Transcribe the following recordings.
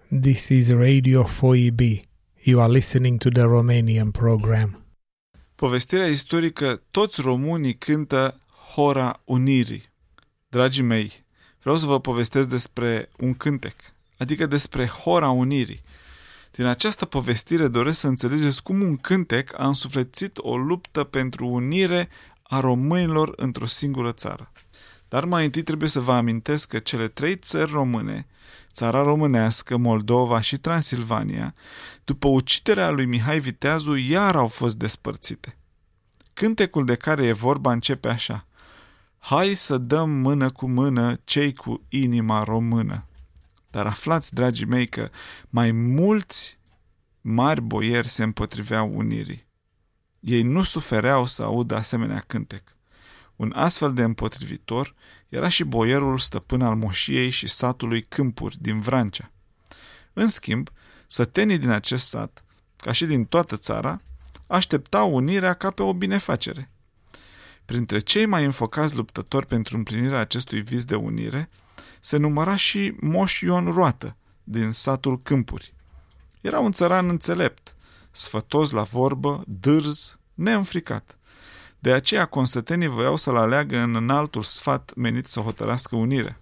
This is Radio 4EB. You are listening to the Romanian program. Povestirea istorică, toți românii cântă Hora Unirii. Dragii mei, vreau să vă povestesc despre un cântec, adică despre Hora Unirii. Din această povestire doresc să înțelegeți cum un cântec a însuflețit o luptă pentru unire a românilor într-o singură țară. Dar mai întâi trebuie să vă amintesc că cele trei țări române, țara românească, Moldova și Transilvania, după uciderea lui Mihai Viteazu, iar au fost despărțite. Cântecul de care e vorba începe așa: hai să dăm mână cu mână cei cu inima română. Dar aflați, dragii mei, că mai mulți mari boieri se împotriveau unirii. Ei nu sufereau să audă asemenea cântec. Un astfel de împotrivitor era și boierul stăpân al moșiei și satului Câmpuri din Vrancea. În schimb, sătenii din acest sat, ca și din toată țara, așteptau unirea ca pe o binefacere. Printre cei mai înfocați luptători pentru împlinirea acestui vis de unire se număra și Moș Ion Roată, din satul Câmpuri. Era un țăran înțelept, sfătos la vorbă, dârz, neînfricat. De aceea consătenii voiau să-l aleagă în înaltul sfat menit să hotărască unirea.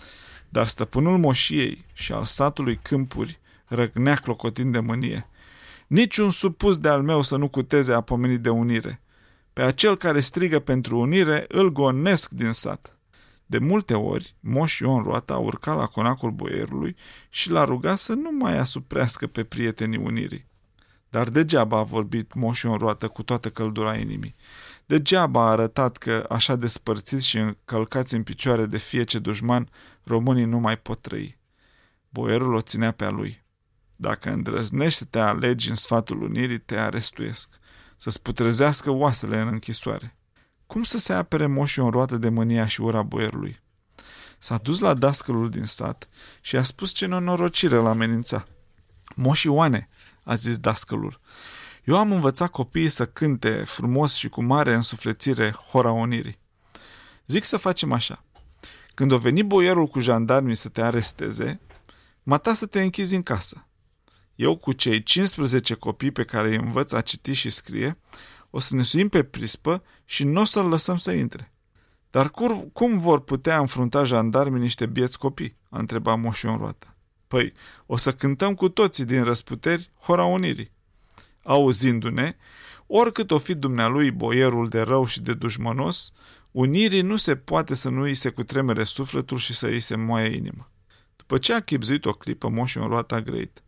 Dar stăpânul moșiei și al satului Câmpuri răgnea clocotind de mânie: niciun supus de-al meu să nu cuteze a pomenit de unire. Pe acel care strigă pentru unire îl gonesc din sat. De multe ori, Moș Ion Roata a urcat la conacul boierului și l-a rugat să nu mai asuprească pe prietenii unirii. Dar degeaba a vorbit Moș Ion Roată cu toată căldura inimii. Degeaba a arătat că, așa despărțiți și încălcați în picioare de fiece dușman, românii nu mai pot trăi. Boierul o ținea pe a lui. Dacă îndrăznești să te alegi în sfatul unirii, te arestuiesc, să-ți putrezească oasele în închisoare. Cum să se apere Moș Ion Roată de mânia și ura boierului? S-a dus la dascălul din sat și a spus ce nenorocire l-a amenința. Moș Ioane, a zis dascălul, eu am învățat copiii să cânte frumos și cu mare însuflețire Hora Unirii. Zic să facem așa: când o veni boierul cu jandarmii să te aresteze, mata să te închizi în casă. Eu cu cei 15 copii pe care îi învăț a citi și scrie, o să ne suim pe prispă și nu o să-l lăsăm să intre. Dar cum vor putea înfrunta jandarmii niște bieți copii? A întrebat Moș Ion Roată. Păi, o să cântăm cu toții din răsputeri Hora Unirii. Auzindu-ne, oricât o fi dumnealui boierul de rău și de dușmănos, unirii nu se poate să nu îi se cutremere sufletul și să îi se moaie inima. După ce a chibzuit o clipă, Moș Ion Roată a grăit: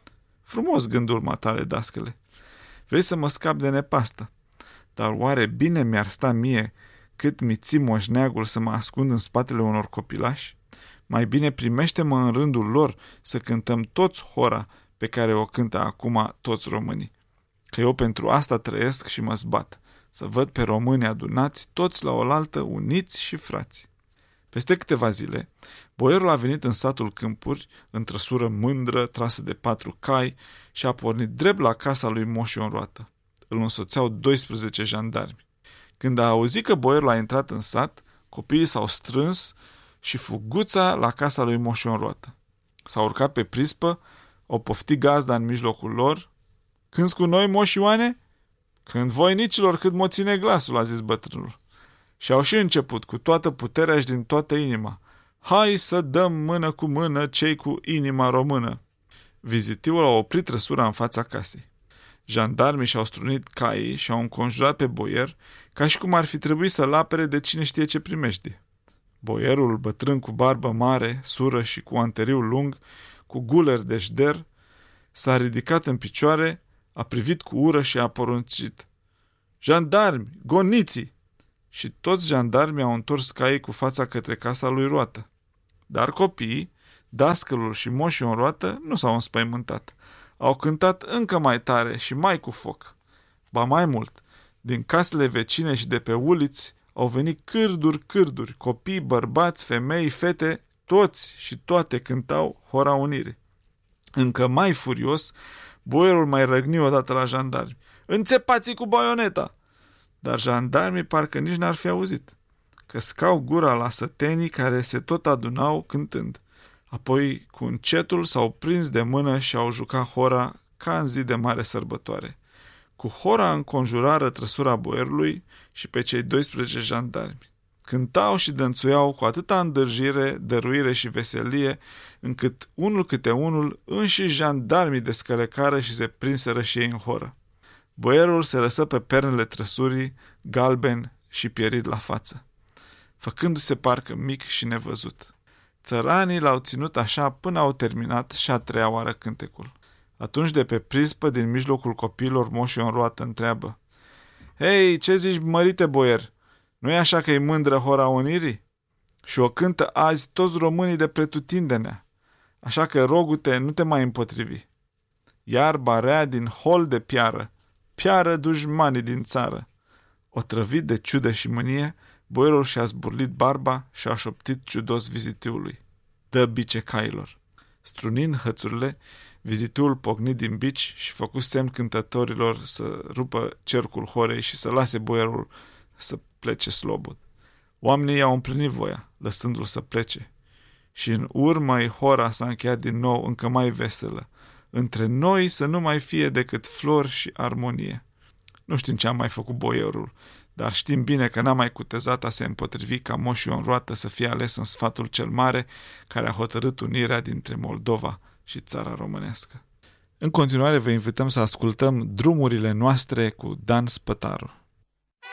frumos gândul, matale, dascăle. Vrei să mă scap de nepastă, dar oare bine mi-ar sta mie cât mi ții moșneagul să mă ascund în spatele unor copilași? Mai bine primește-mă în rândul lor să cântăm toți hora pe care o cântă acum toți românii. Că eu pentru asta trăiesc și mă zbat, să văd pe români adunați toți la oaltă, uniți și frați. Peste câteva zile, boierul a venit în satul Câmpuri, în trăsură mândră, trasă de 4 cai, și a pornit drept la casa lui Moș Ion Roată. Îl însoțeau 12 jandarmi. Când a auzit că boierul a intrat în sat, copiii s-au strâns și fuguța la casa lui Moș Ion Roată. S-au urcat pe prispă, au poftit gazda în mijlocul lor. Cânți cu noi, Moș Ioane? Cânt voinicilor cât mă ține glasul, a zis bătrânul. Și au și început cu toată puterea și din toată inima: hai să dăm mână cu mână cei cu inima română. Vizitiul a oprit trăsura în fața casei. Jandarmii și-au strunit caii și au înconjurat pe boier ca și cum ar fi trebuit să-l apere de cine știe ce primejdie. Boierul, bătrân cu barbă mare, sură și cu anteriul lung, cu guler de șder, s-a ridicat în picioare, a privit cu ură și a poruncit: jandarmi, goniții! Și toți jandarmii au întors caii cu fața către casa lui Roată. Dar copiii, dascălul și Moș Ion Roată, nu s-au înspăimântat. Au cântat încă mai tare și mai cu foc. Ba mai mult, din casele vecine și de pe uliți au venit cârduri, copii, bărbați, femei, fete, toți și toate cântau Hora Unirii. Încă mai furios, boierul mai răgni odată la jandarmi: înțepați-i cu baioneta! Dar jandarmii parcă nici n-ar fi auzit. Căscau gura la sătenii care se tot adunau cântând: Apoi, cu încetul, s-au prins de mână și au jucat hora ca în zi de mare sărbătoare. Cu hora înconjurară trăsura boierului și pe cei 12 jandarmi. Cântau și dănțuiau cu atâta îndârjire, dăruire și veselie, încât unul câte unul înși jandarmii descălecară și se prinseră și ei în horă. Boierul se lăsă pe pernele trăsurii, galben și pierit la față, făcându-se parcă mic și nevăzut. Țăranii l-au ținut așa până au terminat și a treia oară cântecul. Atunci de pe prispă, din mijlocul copiilor, moșul în roată întreabă: „Hei, ce zici, mărite boier? Nu e așa că e mândră hora unirii? Și o cântă azi toți românii de pretutindenea. Așa că rogu-te, nu te mai împotrivi. Iarba rea din hol de piară, piară dușmanii din țară." Otrăvit de ciudă și mânie, boierul și-a zburlit barba și a șoptit ciudos vizitiului: „Dă bice cailor." Strunind hățurile, vizitiul pocni din bici și făcu semn cântătorilor să rupă cercul horei și să lase boierul să plece slobod. Oamenii i-au împlinit voia, lăsându-l să plece. Și în urmă hora s-a încheiat din nou încă mai veselă. Între noi să nu mai fie decât flori și armonie. Nu știm ce a mai făcut boierul, dar știm bine că n-a mai cutezat a se împotrivi ca moșul în roată să fie ales în sfatul cel mare care a hotărât unirea dintre Moldova și țara românească. În continuare vă invităm să ascultăm Drumurile noastre cu Dan Spătaru.